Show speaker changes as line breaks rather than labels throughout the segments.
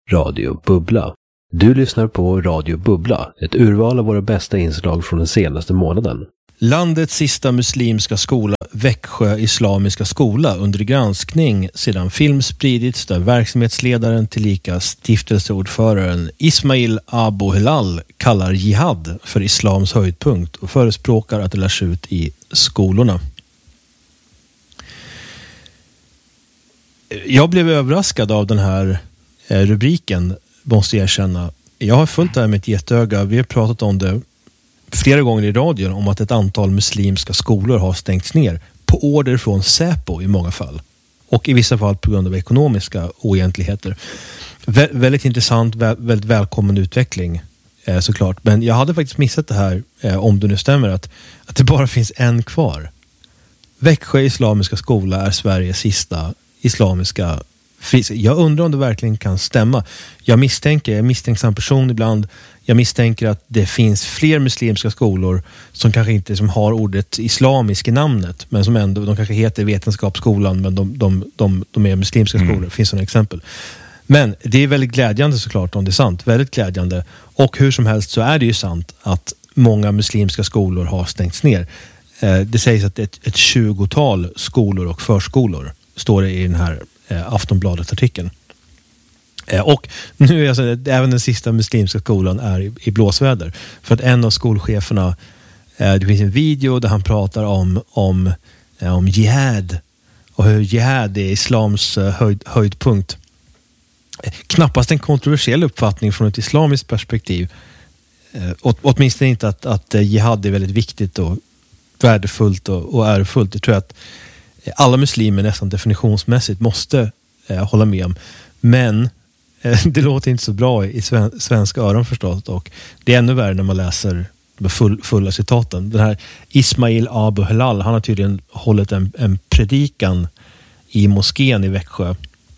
Radio Bubbla. Du lyssnar på Radio Bubbla, ett urval av våra bästa inslag från den senaste månaden.
Landets sista muslimska skola, Växjö Islamiska skola, under granskning sedan film spridits där verksamhetsledaren tillika stiftelseordföranden Ismail Abu Hilal kallar jihad för islams höjdpunkt och förespråkar att det lärs ut i skolorna. Jag blev överraskad av den här rubriken, måste jag erkänna. Jag har följt det här med ett jätteöga. Vi har pratat om det flera gånger i radion om att ett antal muslimska skolor har stängts ner på order från Säpo i många fall. Och i vissa fall på grund av ekonomiska oegentligheter. Väldigt intressant, väldigt välkommen utveckling såklart. Men jag hade faktiskt missat det här, om det nu stämmer, att det bara finns en kvar. Växjö Islamiska skola är Sveriges sista islamiska. Jag undrar om det verkligen kan stämma. Jag är misstänksam person ibland. Jag misstänker att det finns fler muslimska skolor som kanske inte som har ordet islamisk i namnet, men som ändå, de kanske heter Vetenskapsskolan, men de är muslimska skolor. Det finns sådana exempel. Men det är väldigt glädjande såklart om det är sant. Väldigt glädjande. Och hur som helst så är det ju sant att många muslimska skolor har stängts ner. Det sägs att ett 20-tal skolor och förskolor står det i den här Aftonbladet-artikeln. Och nu är alltså, även den sista muslimska skolan är i blåsväder. För att en av skolcheferna, det finns en video där han pratar om jihad och hur jihad är islams höjdpunkt. Knappast en kontroversiell uppfattning från ett islamiskt perspektiv. Åtminstone inte att jihad är väldigt viktigt och värdefullt och ärofullt. Jag tror att alla muslimer nästan definitionsmässigt måste hålla med om. Men det låter inte så bra i svenska öron förstås, och det är ännu värre när man läser de fulla citaten. Den här Ismail Abu Hilal, han har tydligen hållit en predikan i moskén i Växjö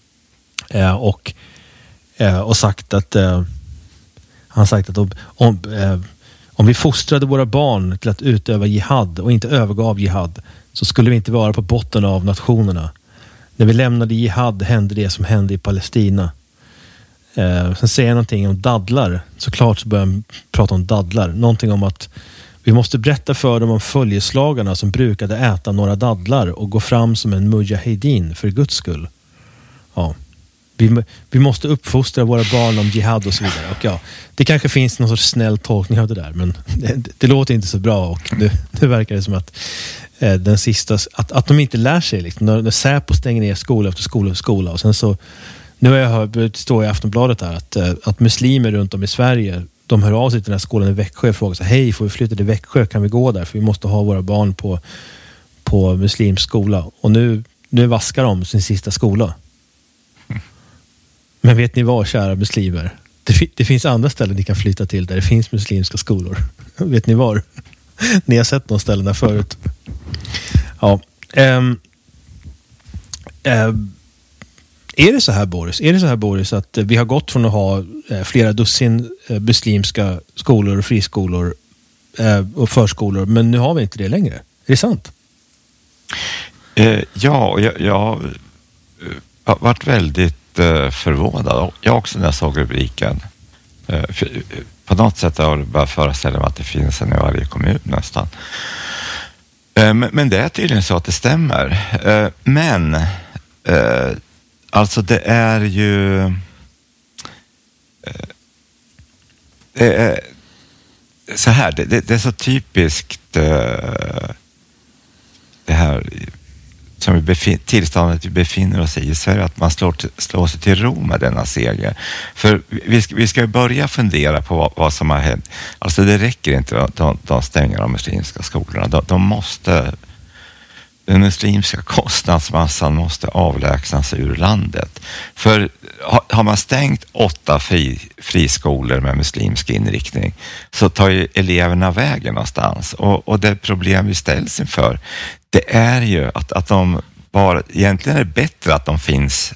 och sagt att han har sagt att om vi fostrade våra barn till att utöva jihad och inte övergav jihad, så skulle vi inte vara på botten av nationerna. När vi lämnade jihad hände det som hände i Palestina. Sen säger jag någonting om dadlar. Såklart så börjar jag prata om dadlar. Någonting om att vi måste berätta för dem om följeslagarna som brukade äta några dadlar och gå fram som en mujahedin för Guds skull. Ja. Vi måste uppfostra våra barn om jihad och så vidare. Och ja, det kanske finns någon sorts snäll tolkning av det där, men det låter inte så bra, och det verkar som att den sista, att de inte lär sig liksom, när Säpo stänger ner skola efter skola efter skola. Och sen så, nu har jag hört, det står i Aftonbladet här att muslimer runt om i Sverige, de hör av sig till den här skolan i Växjö och frågar så: hej, får vi flytta till Växjö, kan vi gå där, för vi måste ha våra barn på muslimsk skola. Och nu vaskar de sin sista skola. Men vet ni vad, kära muslimer? Det finns andra ställen ni kan flytta till där det finns muslimska skolor. Vet ni var? Ni har sett de ställena förut. Ja. Är det så här, Boris, att vi har gått från att ha flera dussin muslimska skolor och friskolor och förskolor, men nu har vi inte det längre? Är det sant?
Ja, jag har varit väldigt förvånad. Jag också när jag såg rubriken. På något sätt har jag bara föreställa mig att det finns en i varje kommun nästan. Men det är tydligen så att det stämmer. Men alltså det är ju så här, det är så typiskt det här som tillståndet vi befinner oss i Sverige, att man slår sig till ro med denna seger. För vi ska börja fundera på vad som har hänt. Alltså det räcker inte de stänger de muslimska skolorna. Den muslimska kostnadsmassan måste avlägsnas ur landet. För har man stängt 8 friskolor med muslimsk inriktning, så tar ju eleverna vägen någonstans. Och det problem vi ställs inför, det är ju att de bara, egentligen är det bättre att de finns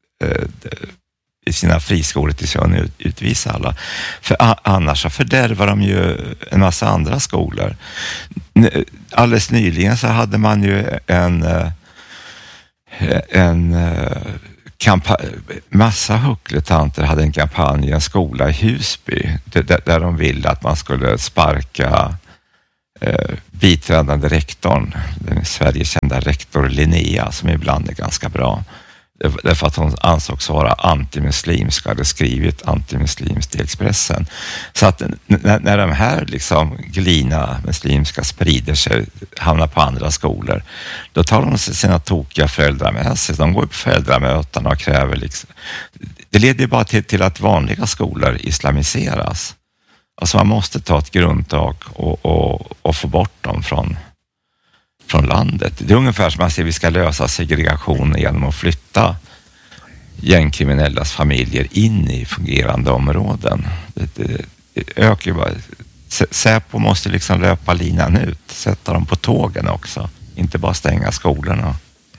i sina friskolor tills jag utvisar alla. För annars så fördärvar de ju en massa andra skolor. Alldeles nyligen så hade man ju en massa huckletanter hade en kampanj i en skola i Husby där de ville att man skulle sparka biträdande rektorn, den Sverigekända rektor Linnea, som ibland är ganska bra. Därför att hon ansågs vara antimuslimsk, hade skrivit antimuslimskt i Expressen. Så att när de här liksom glina muslimska sprider sig, hamnar på andra skolor, då tar de sina tokiga föräldrar med sig. De går på föräldramöten och kräver liksom. Det leder ju bara till att vanliga skolor islamiseras. Alltså man måste ta ett grundtag och få bort dem från landet. Det är ungefär som man säger, vi ska lösa segregation genom att flytta gängkriminellas familjer in i fungerande områden. Det ökar ju bara. Säpo måste liksom löpa linan ut, sätta dem på tågen också, inte bara stänga skolorna.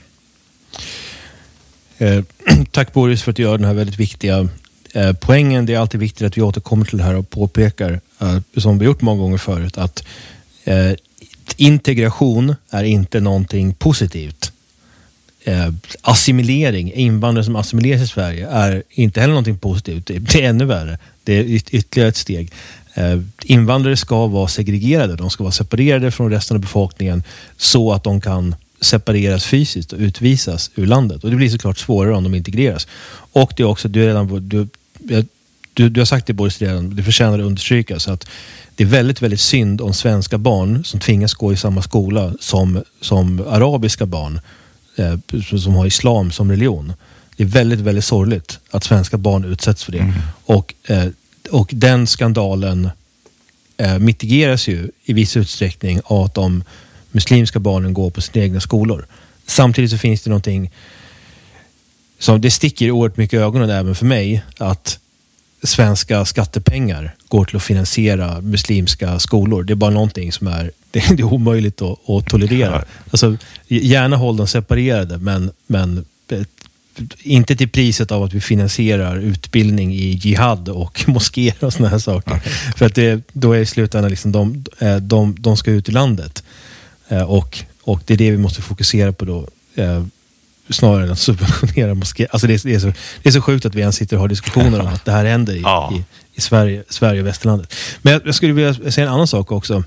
Tack Boris för att du gör den här väldigt viktiga poängen. Det är alltid viktigt att vi återkommer till det här och påpekar, som vi gjort många gånger förut, att integration är inte någonting positivt. Assimilering, invandrare som assimileras i Sverige, är inte heller någonting positivt. Det är ännu värre. Det är ytterligare ett steg. Invandrare ska vara segregerade. De ska vara separerade från resten av befolkningen så att de kan separeras fysiskt och utvisas ur landet. Och det blir såklart svårare om de integreras. Och det är också, du har sagt det Boris redan, det förtjänar att understrykas att det är väldigt, väldigt synd om svenska barn som tvingas gå i samma skola som arabiska barn som har islam som religion. Det är väldigt, väldigt sorgligt att svenska barn utsätts för det. Och den skandalen mitigeras ju i viss utsträckning av att de muslimska barnen går på sina egna skolor. Samtidigt så finns det någonting som det sticker oerhört mycket i ögonen även för mig, att svenska skattepengar går till att finansiera muslimska skolor. Det är bara någonting som det är omöjligt att tolerera. Alltså, gärna håll dem separerade, men inte till priset av att vi finansierar utbildning i jihad och moskéer och såna här saker. Okay. För att då är i slutändan liksom de ska ut i landet. Och det är det vi måste fokusera på då. Snarare än att subventionera moské. Alltså det är så sjukt att vi ens sitter och har diskussioner om att det här händer i Sverige och västerlandet. Men jag skulle vilja säga en annan sak också.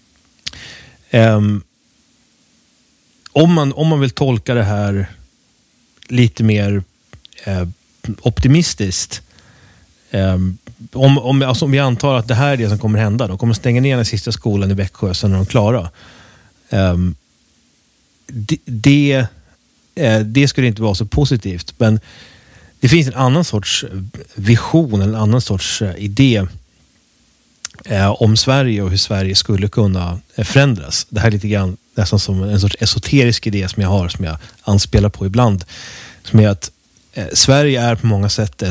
Om man vill tolka det här lite mer optimistiskt, om vi antar att det här är det som kommer hända, de kommer stänga ner den sista skolan i Växjö, sen är de klara. Det skulle inte vara så positivt, men det finns en annan sorts vision, en annan sorts idé om Sverige och hur Sverige skulle kunna förändras. Det här är lite grann nästan som en sorts esoterisk idé som jag anspelar på ibland, som är att Sverige är på många sätt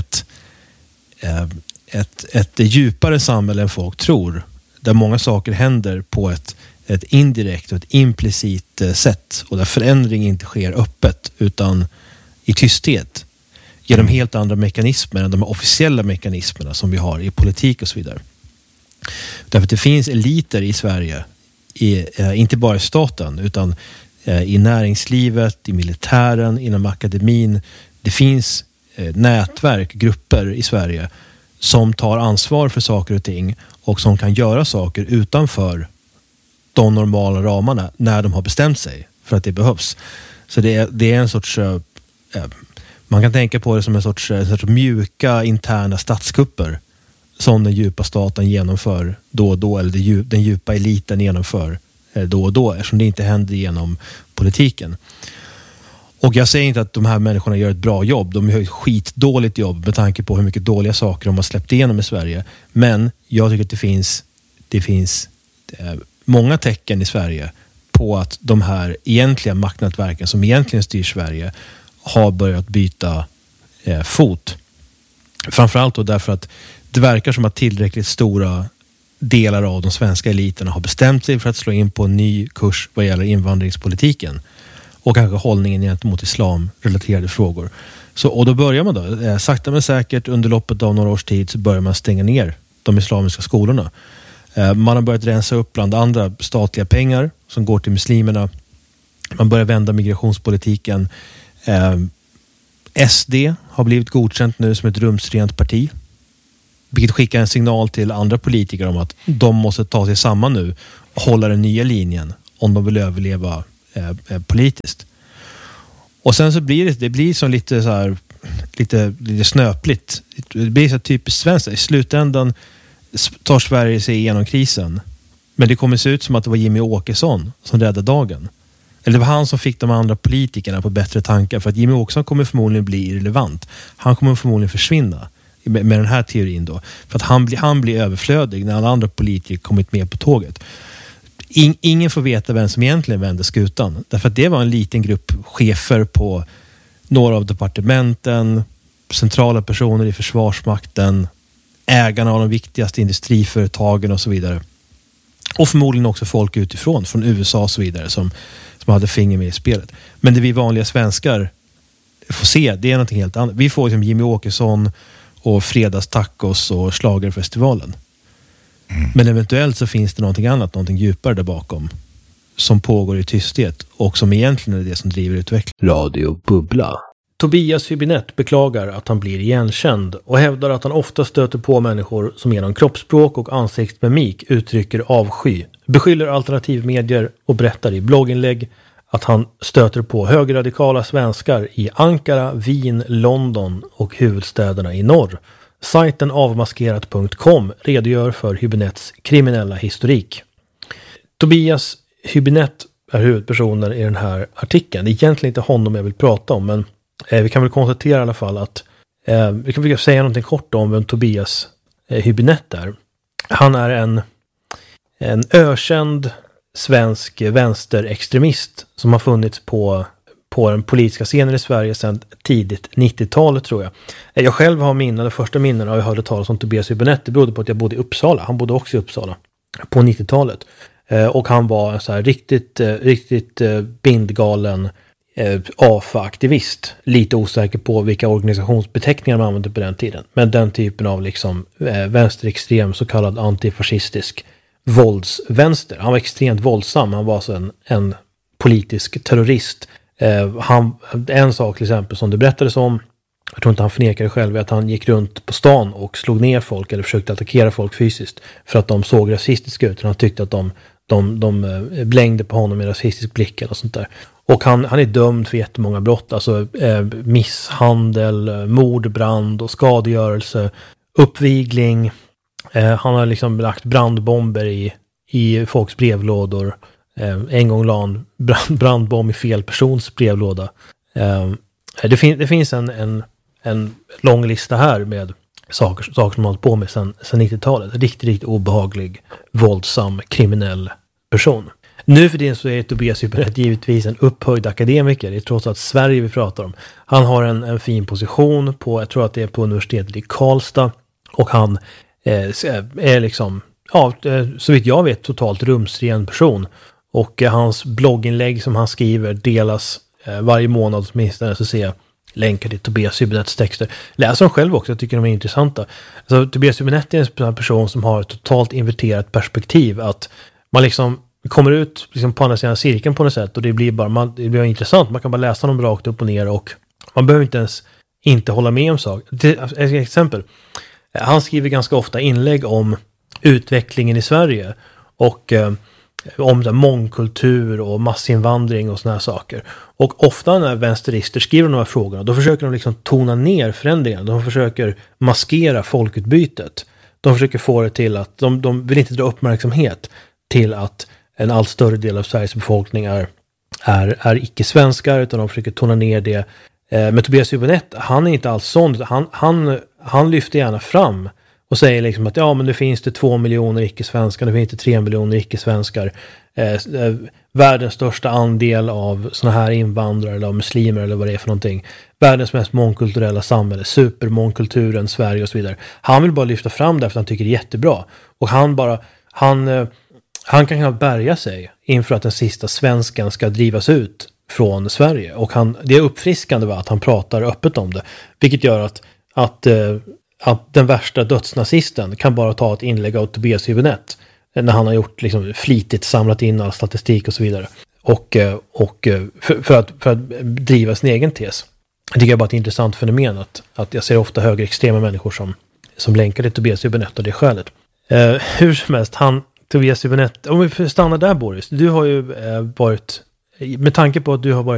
ett djupare samhälle än folk tror, där många saker händer på ett indirekt och ett implicit sätt, och där förändring inte sker öppet utan i tysthet genom helt andra mekanismer än de officiella mekanismerna som vi har i politik och så vidare. Därför att det finns eliter i Sverige, inte bara i staten utan i näringslivet, i militären, inom akademin. Det finns nätverk, grupper i Sverige som tar ansvar för saker och ting och som kan göra saker utanför de normala ramarna när de har bestämt sig för att det behövs. Så det är en sorts, man kan tänka på det som en sorts mjuka interna statskupper som den djupa staten genomför då och då, eller den djupa eliten genomför då och då, eftersom det inte händer genom politiken. Och jag säger inte att de här människorna gör ett bra jobb. De gör ett skitdåligt jobb med tanke på hur mycket dåliga saker de har släppt igenom i Sverige. Men jag tycker att det finns många tecken i Sverige på att de här egentliga maktnätverken som egentligen styr Sverige har börjat byta fot. Framförallt då därför att det verkar som att tillräckligt stora delar av de svenska eliterna har bestämt sig för att slå in på en ny kurs vad gäller invandringspolitiken och kanske hållningen gentemot islamrelaterade frågor. Och då börjar man då, sakta men säkert under loppet av några års tid så börjar man stänga ner de islamiska skolorna. Man har börjat rensa upp bland andra statliga pengar som går till muslimerna. Man börjar vända migrationspolitiken. SD har blivit godkänt nu som ett rumsrent parti. Vilket skickar en signal till andra politiker om att de måste ta sig samman nu och hålla den nya linjen om de vill överleva politiskt. Och sen så blir det blir som lite så här lite snöpligt. Det blir så typiskt svenskt. I slutändan tar Sverige sig igenom krisen. Men det kommer se ut som att det var Jimmy Åkesson som räddade dagen. Eller det var han som fick de andra politikerna på bättre tankar. För att Jimmy Åkesson kommer förmodligen bli irrelevant. Han kommer förmodligen försvinna med den här teorin då. För att han blir överflödig när alla andra politiker kommit med på tåget. Ingen får veta vem som egentligen vände skutan. Därför att det var en liten grupp chefer på några av departementen, centrala personer i försvarsmakten, ägarna av de viktigaste industriföretagen och så vidare. Och förmodligen också folk utifrån, från USA och så vidare, som hade finger med i spelet. Men det vi vanliga svenskar får se, det är något helt annat. Vi får liksom Jimmy Åkesson och fredagstacos och schlagerfestivalen. Men eventuellt så finns det någonting annat, någonting djupare där bakom som pågår i tysthet och som egentligen är det som driver utvecklingen.
Radio Bubbla.
Tobias Hübinette beklagar att han blir igenkänd och hävdar att han ofta stöter på människor som genom kroppsspråk och ansiktsmimik uttrycker avsky, beskyller alternativmedier och berättar i blogginlägg att han stöter på högerradikala svenskar i Ankara, Wien, London och huvudstäderna i norr. Sajten avmaskerat.com redogör för Hübinettes kriminella historik. Tobias Hübinette är huvudpersonen i den här artikeln. Det är egentligen inte honom jag vill prata om, men vi kan väl konstatera i alla fall att vi kan säga någonting kort om vem Tobias Hübinette är. Han är en ökänd svensk vänsterextremist som har funnits på den politiska scenen i Sverige sedan tidigt 90-talet tror jag. Jag själv har första minnen har jag hörde talas om Tobias Hübinette. Det berodde på att jag bodde i Uppsala. Han bodde också i Uppsala på 90-talet. Och han var en så här riktigt bindgalen AFA-aktivist. Lite osäker på vilka organisationsbeteckningar man använde på den tiden. Men den typen av liksom vänsterextrem så kallad antifascistisk våldsvänster. Han var extremt våldsam. Han var alltså en politisk terrorist. En sak till exempel som det berättades om, jag tror inte han förnekade själv, att han gick runt på stan och slog ner folk eller försökte attackera folk fysiskt för att de såg rasistiska ut. Han tyckte att de blängde på honom med rasistisk blick och sånt där. Och han är dömd för jättemånga brott, alltså misshandel, mordbrand och skadegörelse, uppvigling. Han har liksom lagt brandbomber i folks brevlådor. En gång la han brandbomb i fel persons brevlåda. Det finns en lång lista här med saker som man hållit på med sedan 90-talet. Riktigt obehaglig, våldsam, kriminell person. Nu för det så är Tobias Hübinette givetvis en upphöjd akademiker. Det är trots allt Sverige vi pratar om. Han har en fin position jag tror att det är på universitetet i Karlstad. Och han är liksom, så vitt jag vet, totalt rumsren person. Och hans blogginlägg som han skriver delas varje månad åtminstone, så ser jag länkar till Tobias Hübinettes texter. Läs dem själv också, jag tycker de är intressanta. Alltså, Tobias Hübinette är en person som har ett totalt inverterat perspektiv, att man liksom kommer ut liksom på andra sidan cirkeln på något sätt och det blir intressant. Man kan bara läsa dem rakt upp och ner och man behöver inte ens inte hålla med om saker. Ett exempel. Han skriver ganska ofta inlägg om utvecklingen i Sverige och om mångkultur och massinvandring och såna här saker. Och ofta när vänsterister skriver de här frågorna, då försöker de liksom tona ner förändringen. De försöker maskera folkutbytet. De försöker få det till att de vill inte dra uppmärksamhet till att en allt större del av Sveriges befolkning är icke-svenskar, utan de försöker tona ner det. Men Tobias Hübinette, han är inte alls sån. Han lyfter gärna fram och säger liksom att men det finns det 2 miljoner icke-svenskar, det finns det 3 miljoner icke-svenskar. Världens största andel av såna här invandrare eller av muslimer eller vad det är för någonting. Världens mest mångkulturella samhälle, supermångkulturen, Sverige och så vidare. Han vill bara lyfta fram det för att han tycker det är jättebra. Och han kan knappt bärga sig inför att den sista svensken ska drivas ut från Sverige. Och det är uppfriskande att han pratar öppet om det. Vilket gör att den värsta dödsnazisten kan bara ta ett inlägg av Tobias Hübinette när han har gjort liksom flitigt samlat in all statistik och så vidare. Och för att driva sin egen tes. Jag tycker bara att det är ett intressant fenomen att jag ser ofta högerextrema människor som länkar till Tobias Hübinette och det skälet. Hur som helst, Tobias Hübinette, om vi stannar där Boris, du har ju varit, med tanke på att du har varit